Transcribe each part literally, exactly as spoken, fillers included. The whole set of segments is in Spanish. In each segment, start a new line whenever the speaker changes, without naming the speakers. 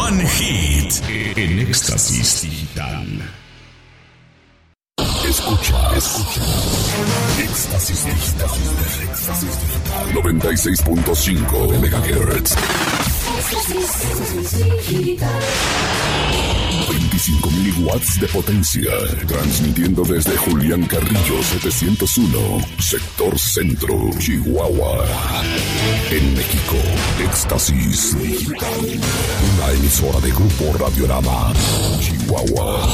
One Hit en Éxtasis Digital.
Escucha, escucha. Éxtasis Digital. Éxtasis Digital. noventa y seis punto cinco megahertz. veinticinco mil watts de potencia. Transmitiendo desde Julián Carrillo setecientos uno, sector centro, Chihuahua. En México, Éxtasis Digital. Una emisora de Grupo Radiorama, Chihuahua.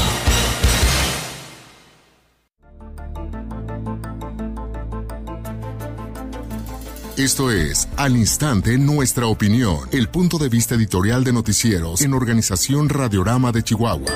Esto es Al Instante Nuestra Opinión, el punto de vista editorial de noticieros en Organización Radiorama de Chihuahua.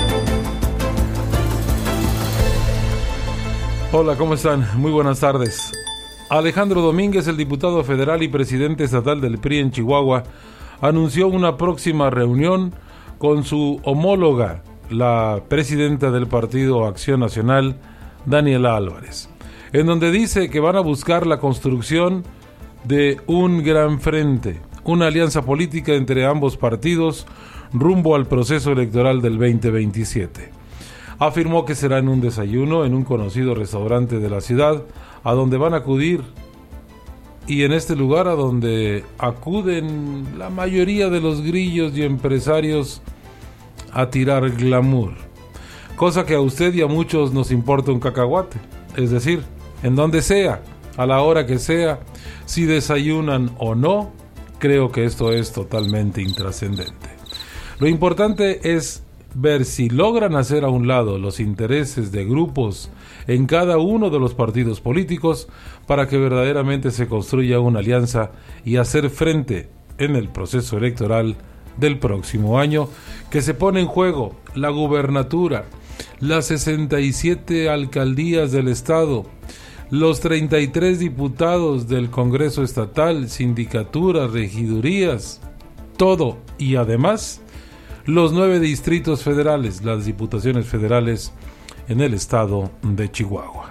Hola, ¿cómo están? Muy buenas tardes. Alejandro Domínguez, el diputado federal y presidente estatal del P R I en Chihuahua, anunció una próxima reunión con su homóloga, la presidenta del Partido Acción Nacional, Daniela Álvarez, en donde dice que van a buscar la construcción de un gran frente, una alianza política entre ambos partidos rumbo al proceso electoral del veinte veintisiete. Afirmó que será en un desayuno en un conocido restaurante de la ciudad, a donde van a acudir, y en este lugar a donde acuden la mayoría de los grillos y empresarios a tirar glamour, cosa que a usted y a muchos nos importa un cacahuate, es decir, en donde sea, a la hora que sea, si desayunan o no, creo que esto es totalmente intrascendente. Lo importante es ver si logran hacer a un lado los intereses de grupos en cada uno de los partidos políticos para que verdaderamente se construya una alianza y hacer frente en el proceso electoral del próximo año, que se pone en juego la gubernatura, las sesenta y siete alcaldías del estado, los treinta y tres diputados del Congreso Estatal, sindicaturas, regidurías, todo, y además los nueve distritos federales, las diputaciones federales en el estado de Chihuahua.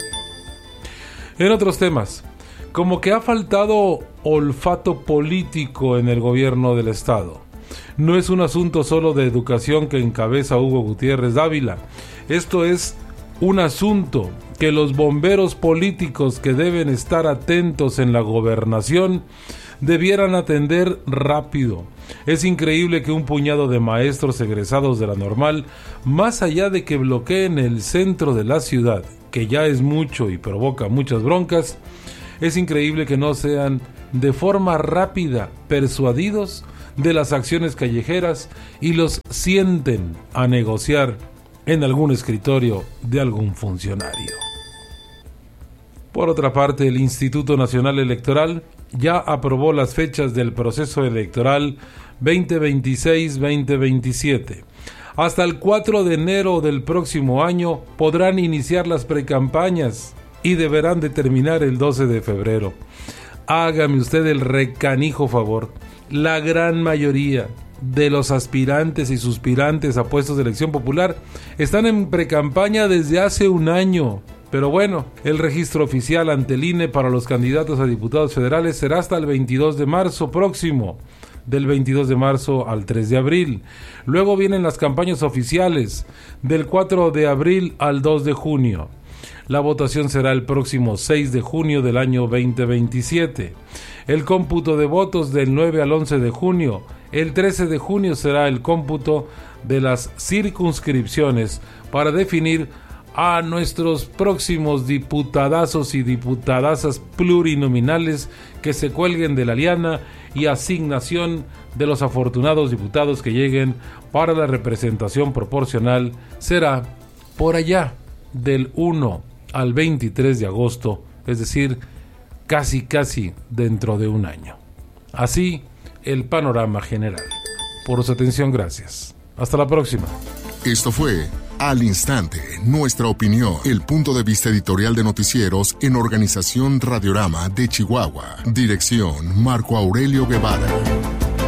En otros temas, como que ha faltado olfato político en el gobierno del estado. No es un asunto solo de educación que encabeza Hugo Gutiérrez Dávila. Esto es un asunto que los bomberos políticos que deben estar atentos en la gobernación debieran atender rápido. Es increíble que un puñado de maestros egresados de la normal, más allá de que bloqueen el centro de la ciudad, que ya es mucho y provoca muchas broncas, es increíble que no sean de forma rápida persuadidos de las acciones callejeras y los sienten a negociar en algún escritorio de algún funcionario. Por otra parte, el Instituto Nacional Electoral ya aprobó las fechas del proceso electoral veinte veintiséis veinte veintisiete. Hasta el cuatro de enero del próximo año podrán iniciar las precampañas y deberán de terminar el doce de febrero. Hágame usted el recanijo favor. La gran mayoría de los aspirantes y suspirantes a puestos de elección popular están en precampaña desde hace un año. Pero bueno, el registro oficial ante el I N E para los candidatos a diputados federales será hasta el veintidós de marzo próximo, del veintidós de marzo al tres de abril. Luego vienen las campañas oficiales, del cuatro de abril al dos de junio. La votación será el próximo seis de junio del año veinte veintisiete. El cómputo de votos del nueve al once de junio. El trece de junio será el cómputo de las circunscripciones para definir a nuestros próximos diputadazos y diputadazas plurinominales que se cuelguen de la liana, y asignación de los afortunados diputados que lleguen para la representación proporcional será por allá del uno al veintitrés de agosto, es decir, casi casi dentro de un año. Así el panorama general. Por su atención, gracias. Hasta la próxima.
Esto fue Al Instante, Nuestra Opinión, el punto de vista editorial de noticieros en Organización Radiorama de Chihuahua. Dirección Marco Aurelio Guevara.